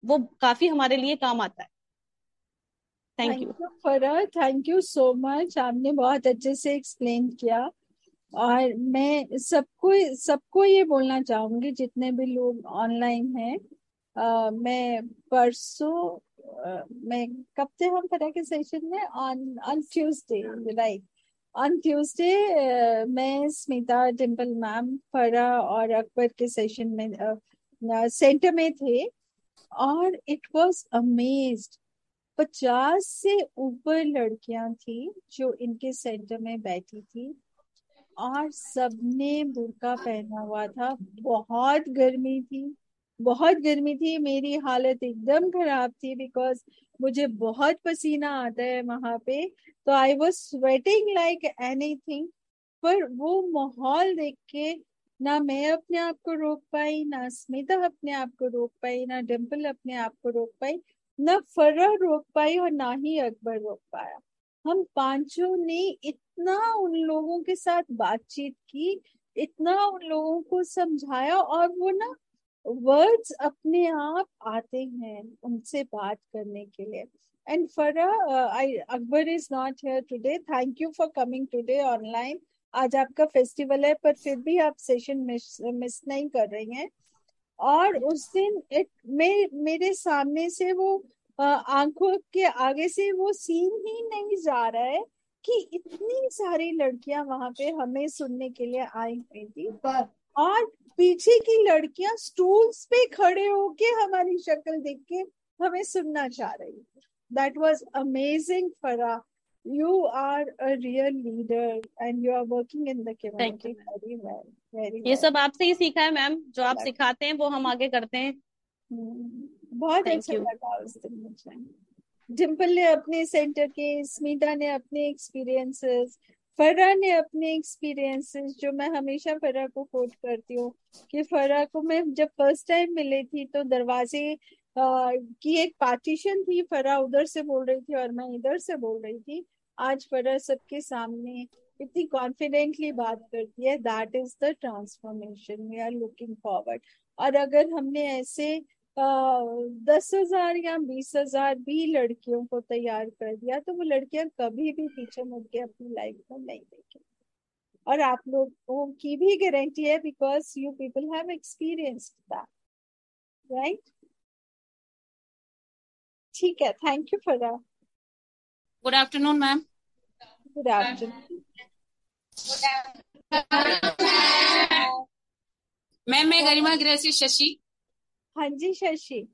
वो काफी हमारे लिए काम आता है। Thank thank you. You Farah, thank you so much, आपने बहुत अच्छे से एक्सप्लेन किया। और मैं सबको सबको ये बोलना चाहूंगी जितने भी लोग ऑनलाइन हैं, मैं परसों मैं कब थे हम फरह के सेशन में, on on Tuesday, right, on Tuesday मैं स्मिता, डिम्पल मैम, फरह और अकबर के सेशन में सेंटर में थे। और इट वाज अमेज्ड, 50 से ऊपर लड़कियां थी जो इनके सेंटर में बैठी थी, और सबने बुर्का पहना हुआ था। बहुत गर्मी थी, बहुत गर्मी थी, मेरी हालत एकदम खराब थी बिकॉज मुझे बहुत पसीना आता है वहां पे। तो I was sweating like anything. पर वो माहौल देख के ना मैं अपने आप को रोक पाई, ना स्मिता अपने आप को रोक पाई, ना डिम्पल अपने आप को रोक पाई, ना फरह रोक पाई, और ना ही अकबर रोक पाया। हम पांचों ने इतना उन लोगों के साथ बातचीत की, इतना उन लोगों को समझाया, और वो ना वर्ड्स अपने आप आते हैं उनसे बात करने के लिए। And Farah, I Akbar is not here today, thank you for coming today online. आज आपका फेस्टिवल है पर फिर भी आप सेशन मिस नहीं कर रही हैं। और उस दिन मेरे सामने से वो आंखों के आगे से वो सीन ही नहीं जा रहा है कि इतनी सारी लड़कियां वहां पे हमें सुनने के लिए आई हुई थी, और पीछे की लड़कियां स्टूल्स पे खड़े होके हमारी शक्ल देख के हमें सुनना चाह रही थी। दैट वाज अमेजिंग फरा, you are a real leader and you are working in the thank you community ma'am. Very well, very ये वेल। सब आपसे ही सीखा है मैम, जो आप सिखाते हैं वो हम आगे करते हैं। बहुत थैंक अच्छा यू। लगा उस दिन मुझे। डिम्पल ने अपने सेंटर के, स्मिता ने अपने एक्सपीरियंसेस, फरह ने अपने एक्सपीरियंसेस, जो मैं हमेशा फरह को कोट करती हूँ कि फरह को मैं जब फर्स्ट टाइम मिली थी तो दरवाजे की एक पार्टीशन थी, फरह उधर से बोल रही थी और मैं इधर से बोल रही थी। आज फरह सबके सामने इतनी कॉन्फिडेंटली बात करती है। That is the transformation we are looking forward. और अगर हमने ऐसे 10,000 या 20,000 भी लड़कियों को तैयार कर दिया तो वो लड़कियां कभी भी पीछे मुड़ के अपनी लाइफ में नहीं देखेंगी। और आप लोगों की भी गारंटी है because you people have experienced that, right. ठीक है, thank you for that. Good afternoon ma'am. Good afternoon. Ma'am मैं गरिमा गृह शशि। हाँ जी शशि।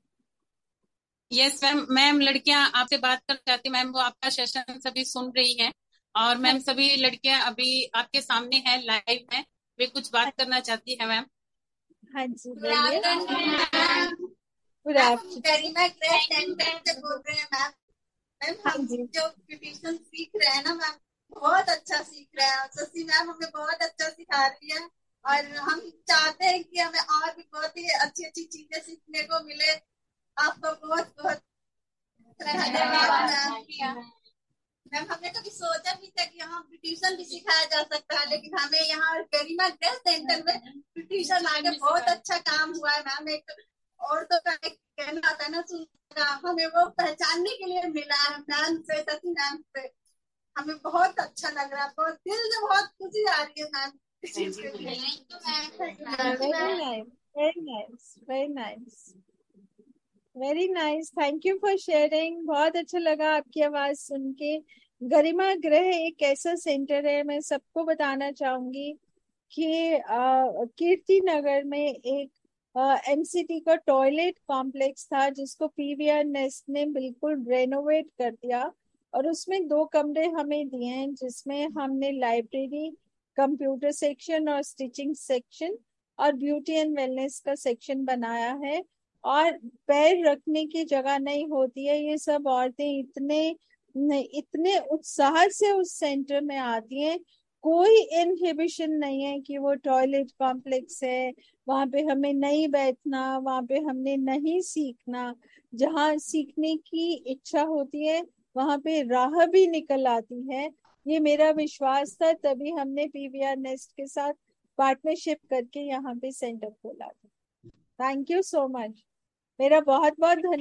Yes ma'am. मैम लड़कियां आपसे बात करना चाहती मैम, वो आपका सेशन सभी सुन रही हैं और हाँ मैम सभी लड़कियां अभी आपके सामने हैं, लाइव हैं, वे कुछ बात करना चाहती है मैम। हाँ जी गुड बोलिए। Afternoon ma'am. गुड मैम हम आफ्टरनून। गरिमा ग्रेस सेंटर से बोल रहे हैं मैम। मैम हाँ हम जी। जो ब्यूटिशियन सीख रहे हैं ना मैम, बहुत अच्छा सीख रहे हैं। शशि मैम हमें बहुत अच्छा सिखा रही है और हम चाहते हैं कि हमें और भी बहुत ही अच्छी अच्छी चीजें सीखने को मिले। आपका बहुत बहुत धन्यवाद मैम। मैम हमने कभी सोचा भी था कि यहाँ ब्यूटिशियन भी सिखाया जा सकता है, लेकिन हमें यहाँ गरिमा ग्रेस सेंटर में ब्यूटिशियन आके बहुत अच्छा काम हुआ है मैम। एक और तो कहना आता है ना, सुनना, हमें वो पहचानने के लिए मिला है मैम से, शशि मैम से। हमें बहुत अच्छा लग रहा है, बहुत दिल से बहुत खुशी आ रही है मैम इस चीज के लिए। Very nice, very nice, very nice, very nice, thank you for sharing. बहुत अच्छा लगा आपकी आवाज सुन के। गरिमा गृह एक ऐसा सेंटर है, मैं सबको बताना चाहूंगी कि कीर्ति नगर में एक एमसीटी का टॉयलेट कॉम्प्लेक्स था जिसको पीवीआर नेस्ट ने बिल्कुल रेनोवेट कर दिया, और उसमें 2 कमरे हमें दिए हैं जिसमें हमने लाइब्रेरी, कंप्यूटर सेक्शन और स्टिचिंग सेक्शन और ब्यूटी एंड वेलनेस का सेक्शन बनाया है। और पैर रखने की जगह नहीं होती है, ये सब औरतें इतने उत्साह से उस सेंटर में आती हैं। कोई इनहिबिशन नहीं है कि वो टॉयलेट कॉम्प्लेक्स है, वहां पे हमें नहीं बैठना, वहां पे हमने नहीं सीखना। जहाँ सीखने की इच्छा होती है वहां पे राह भी निकल आती है। ये मेरा विश्वास था, तभी हमने पीवीआर नेस्ट के साथ पार्टनरशिप करके यहाँ पे सेंटर खोला था। Thank you so much. मेरा बहुत बहुत धन्यवाद।